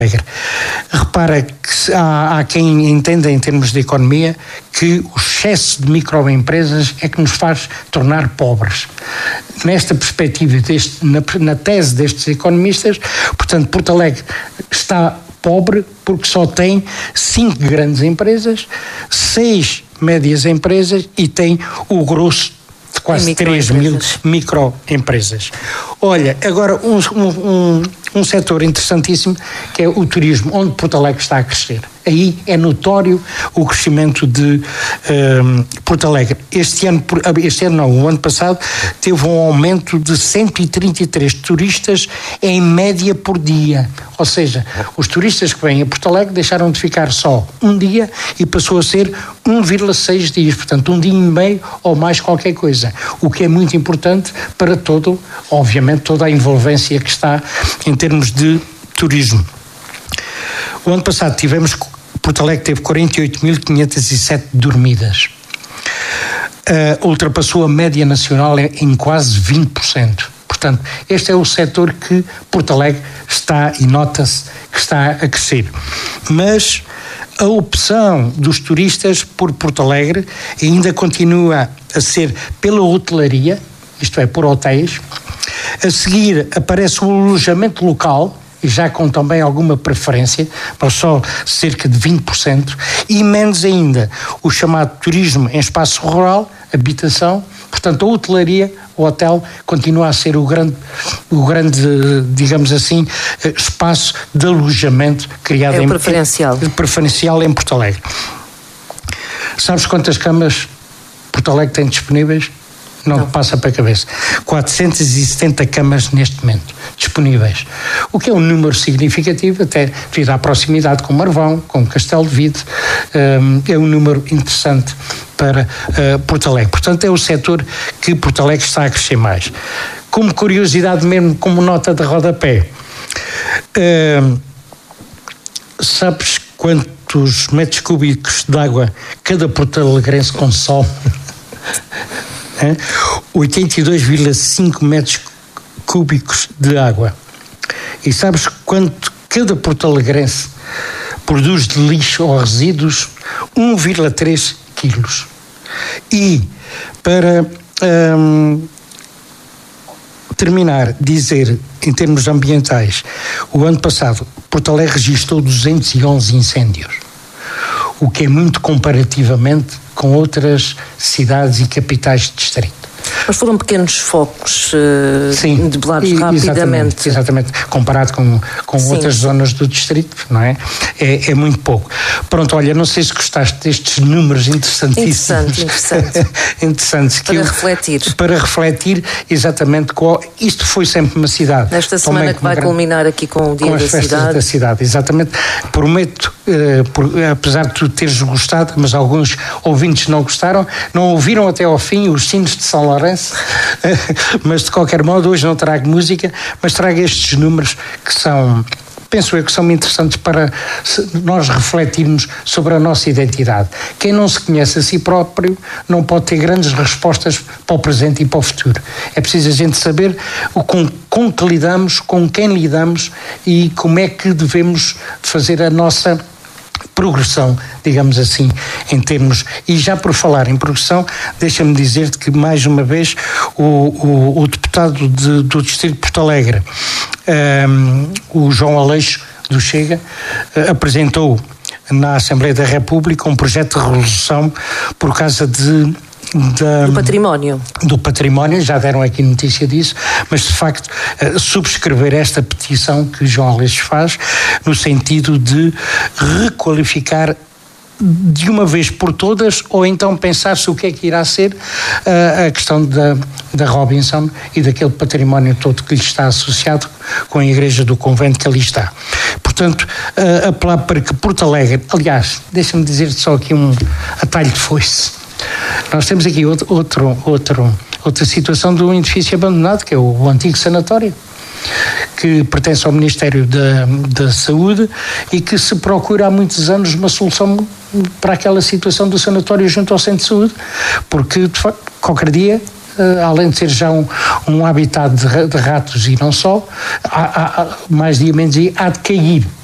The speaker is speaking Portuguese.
Repara que há quem entenda em termos de economia que o excesso de microempresas é que nos faz tornar pobres. Nesta perspectiva, na tese destes economistas, portanto, Porto Alegre está pobre porque só tem 5 grandes empresas, 6 médias empresas e tem o grosso de quase 3 mil microempresas. Olha, agora um setor interessantíssimo que é o turismo, onde Porto Alegre está a crescer. Aí é notório o crescimento de Porto Alegre. O ano passado teve um aumento de 133 turistas em média por dia. Ou seja, os turistas que vêm a Porto Alegre deixaram de ficar só um dia e passou a ser 1,6 dias. Portanto, um dia e meio ou mais qualquer coisa. O que é muito importante para obviamente, toda a envolvência que está em termos de turismo. O ano passado Porto Alegre teve 48.507 dormidas. Ultrapassou a média nacional em quase 20%. Portanto, este é o setor que Porto Alegre está, e nota-se que está a crescer. Mas a opção dos turistas por Porto Alegre ainda continua a ser pela hotelaria, isto é, por hotéis. A seguir aparece o alojamento local, e já com também alguma preferência, mas só cerca de 20%, e menos ainda o chamado turismo em espaço rural, habitação. Portanto, a hotelaria, o hotel, continua a ser o grande, digamos assim, espaço de alojamento criado preferencial em Porto Alegre. Sabes quantas camas Porto Alegre tem disponíveis? Não passa para a cabeça. 470 camas neste momento disponíveis. O que é um número significativo, até devido à proximidade com Marvão, com Castelo de Vide, é um número interessante para Porto Alegre. Portanto, é o setor que Porto Alegre está a crescer mais. Como curiosidade mesmo, como nota de rodapé, sabes quantos metros cúbicos de água cada porto-alegrense consome? 82,5 metros cúbicos de água. E sabes quanto cada porto-alegrense produz de lixo ou resíduos? 1,3 quilos. E para terminar, dizer em termos ambientais, o ano passado Porto Alegre registrou 211 incêndios, o que é muito comparativamente com outras cidades e capitais de distrito. Mas foram pequenos focos debelados rapidamente. Exatamente, comparado com outras zonas do distrito, não é? É muito pouco. Pronto, olha, não sei se gostaste destes números interessantíssimos. Interessantes. Para refletir exatamente isto foi sempre uma cidade. Nesta semana que vai culminar aqui com o Dia da Cidade. Exatamente. Prometo, apesar de tu teres gostado, mas alguns ouvintes não gostaram, não ouviram até ao fim os sinos de São Lourenço, mas de qualquer modo hoje não trago música, mas trago estes números que são, penso eu, que são interessantes para nós refletirmos sobre a nossa identidade. Quem não se conhece a si próprio não pode ter grandes respostas para o presente e para o futuro. É preciso a gente saber com que lidamos, com quem lidamos e como é que devemos fazer a nossa progressão, digamos assim, em termos. E já por falar em progressão, deixa-me dizer-te que mais uma vez o deputado do Distrito de Porto Alegre, o João Aleixo do Chega, apresentou na Assembleia da República um projeto de resolução por causa do património, já deram aqui notícia disso, mas de facto subscrever esta petição que João Aleixo faz no sentido de requalificar de uma vez por todas, ou então pensar-se o que é que irá ser a questão da Robinson e daquele património todo que lhe está associado com a Igreja do Convento que ali está. Portanto, apelar para que Porto Alegre, aliás, deixa-me dizer só aqui um atalho de foice. Nós temos aqui outra situação de um edifício abandonado, que é o antigo sanatório, que pertence ao Ministério da Saúde e que se procura há muitos anos uma solução para aquela situação do sanatório junto ao centro de saúde, porque de facto, qualquer dia, além de ser já um habitat de ratos e não só, mais dia menos dia há de cair